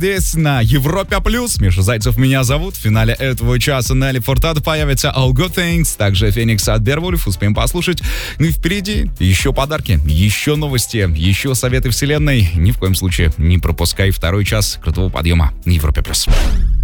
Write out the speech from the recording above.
Здесь на Европе Плюс. Миша Зайцев меня зовут. В финале этого часа Нелли Фуртадо появится All Good Things. Также Феникс от Beowulf. Успеем послушать. Ну и впереди еще подарки, еще новости, еще советы вселенной. Ни в коем случае не пропускай второй час крутого подъема на Европе Плюс.